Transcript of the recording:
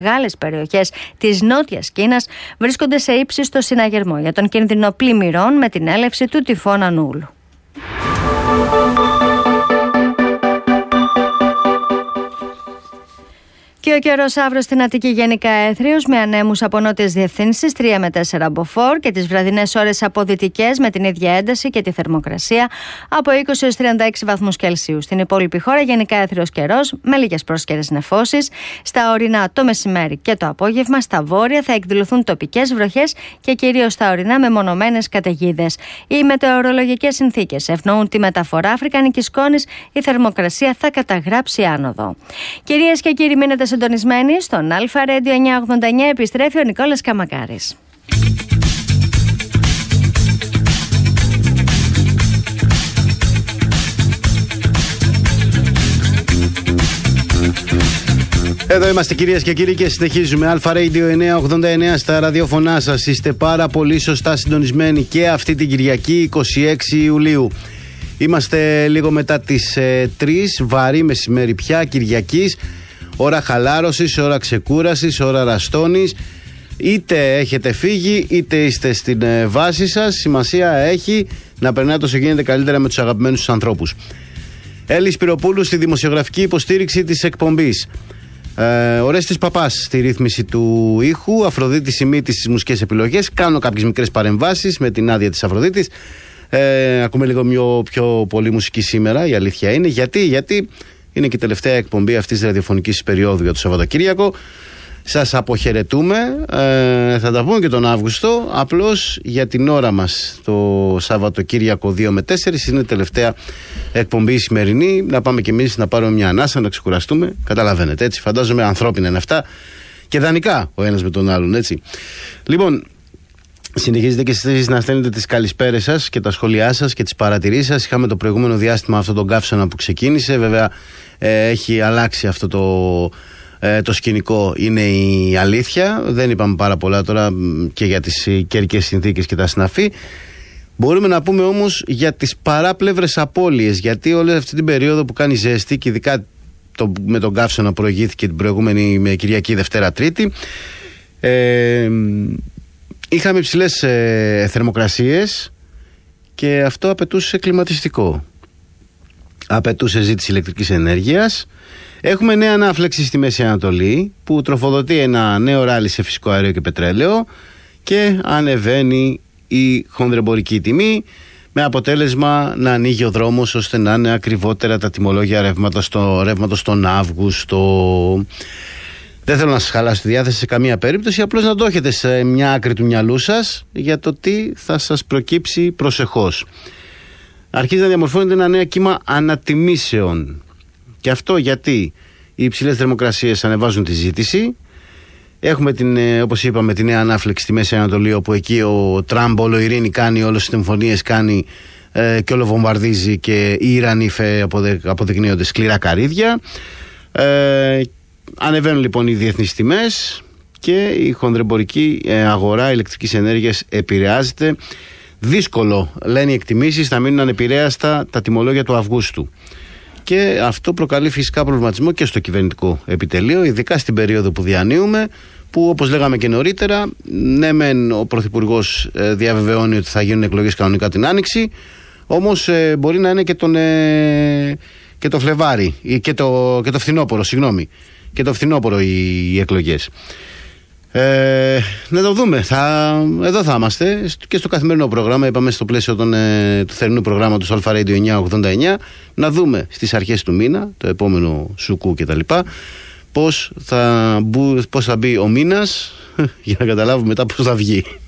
Μεγάλες περιοχές της Νότιας Κίνας βρίσκονται σε ύψιστο συναγερμό για τον κίνδυνο πλημμυρών με την έλευση του τυφώνα Νούλου. Και ο καιρός αύριο στην Αττική γενικά έθριος με ανέμους από νότιες διευθύνσεις 3 με 4 μποφόρ και τις βραδινές ώρες από δυτικές με την ίδια ένταση και τη θερμοκρασία από 20 έως 36 βαθμούς Κελσίου. Στην υπόλοιπη χώρα γενικά έθριος καιρός με λίγες πρόσκαιρες νεφώσεις. Στα ορεινά το μεσημέρι και το απόγευμα, στα βόρεια θα εκδηλωθούν τοπικές βροχές και κυρίως στα ορεινά μεμονωμένες καταιγίδες. Οι μετεωρολογικές συνθήκες ευνοούν τη μεταφορά αφρικανικής σκόνης, η θερμοκρασία θα καταγράψει άνοδο. Κυρίες και κύριοι, μείνετε συντονισμένοι στον Αλφα Radio 989, επιστρέφει ο Νικόλας Καμακάρης. Εδώ είμαστε κυρίες και κύριοι και συνεχίζουμε. Αλφα Radio 989 στα ραδιοφωνά σας. Είστε πάρα πολύ σωστά συντονισμένοι και αυτή την Κυριακή 26 Ιουλίου. Είμαστε λίγο μετά τις 3, βαρύ μεσημέρι πια Κυριακής. Ώρα χαλάρωσης, ώρα ξεκούρασης, ώρα ραστώνης. Είτε έχετε φύγει, είτε είστε στην βάση σας. Σημασία έχει να περνάτε όσο γίνεται καλύτερα με τους αγαπημένους σας ανθρώπους. Έλλη Σπυροπούλου στη δημοσιογραφική υποστήριξη της εκπομπής. Ορέστης Παπάς στη ρύθμιση του ήχου. Αφροδίτη Σιμίτης στις μουσικές επιλογές. Κάνω κάποιες μικρές παρεμβάσεις με την άδεια της Αφροδίτης. Ακούμε λίγο πιο πολύ μουσική σήμερα, η αλήθεια είναι. Γιατί είναι και η τελευταία εκπομπή αυτής της ραδιοφωνικής περίοδου για το Σαββατοκύριακο. Σας αποχαιρετούμε. Θα τα πούμε και τον Αύγουστο. Απλώς για την ώρα μας το Σαββατοκύριακο 2 με 4 είναι η τελευταία εκπομπή σημερινή. Να πάμε κι εμείς να πάρουμε μια ανάσα, να ξεκουραστούμε. Καταλαβαίνετε, έτσι. Φαντάζομαι ανθρώπινα είναι αυτά. Και δανεικά ο ένας με τον άλλον, έτσι. Λοιπόν, συνεχίζετε και εσείς να στέλνετε τις καλησπέρες σας και τα σχόλιά σας και τις παρατηρήσεις σας. Είχαμε το προηγούμενο διάστημα αυτό τον καύσωνα που ξεκίνησε. Βέβαια έχει αλλάξει αυτό το σκηνικό, είναι η αλήθεια. Δεν είπαμε πάρα πολλά τώρα και για τις καιρικές συνθήκες και τα συναφή. Μπορούμε να πούμε όμως για τις παράπλευρες απώλειες, γιατί όλη αυτή την περίοδο που κάνει ζέστη και ειδικά με τον καύσωνα προηγήθηκε την προηγούμενη Κυριακή, Δευτέρα, Τρίτη, είχαμε υψηλές θερμοκρασίες και αυτό απαιτούσε κλιματιστικό. Απαιτούσε ζήτηση ηλεκτρικής ενέργειας. Έχουμε νέα ανάφλεξη στη Μέση Ανατολή που τροφοδοτεί ένα νέο ράλι σε φυσικό αέριο και πετρέλαιο και ανεβαίνει η χονδρεμπορική τιμή με αποτέλεσμα να ανοίγει ο δρόμος ώστε να είναι ακριβότερα τα τιμολόγια ρεύματος τον Αύγουστο. Δεν θέλω να σας χαλάσω τη διάθεση σε καμία περίπτωση, απλώς να το έχετε σε μια άκρη του μυαλού σας για το τι θα σας προκύψει προσεχώς. Αρχίζει να διαμορφώνεται ένα νέο κύμα ανατιμήσεων. Και αυτό γιατί οι υψηλές θερμοκρασίες ανεβάζουν τη ζήτηση. Έχουμε όπως είπαμε, τη νέα ανάφλεξη στη Μέση Ανατολή, όπου εκεί ο Τραμπ όλο ειρήνη κάνει, όλο συμφωνίες κάνει και όλο βομβαρδίζει και οι Ιρανοί αποδεικνύονται σκληρά καρύδια. Ανεβαίνουν λοιπόν οι διεθνείς τιμές και η χονδρεμπορική αγορά ηλεκτρικής ενέργειας επηρεάζεται. Δύσκολο, λένε οι εκτιμήσεις, να μείνουν ανεπηρέαστα τα τιμολόγια του Αυγούστου. Και αυτό προκαλεί φυσικά προβληματισμό και στο κυβερνητικό επιτελείο, ειδικά στην περίοδο που διανύουμε, που όπως λέγαμε και νωρίτερα, ναι μεν ο Πρωθυπουργός διαβεβαιώνει ότι θα γίνουν εκλογές κανονικά την Άνοιξη, όμως μπορεί να είναι και το Φλεβάρι και το φθινόπωρο, και το φθινόπωρο οι εκλογές. Να το δούμε. Εδώ θα είμαστε και στο καθημερινό πρόγραμμα. Είπαμε στο πλαίσιο του θερινού προγράμματος Αλφα Radio 989 να δούμε στις αρχές του μήνα, το επόμενο σουκού κτλ, πώς θα μπει ο μήνας για να καταλάβουμε μετά πώς θα βγει.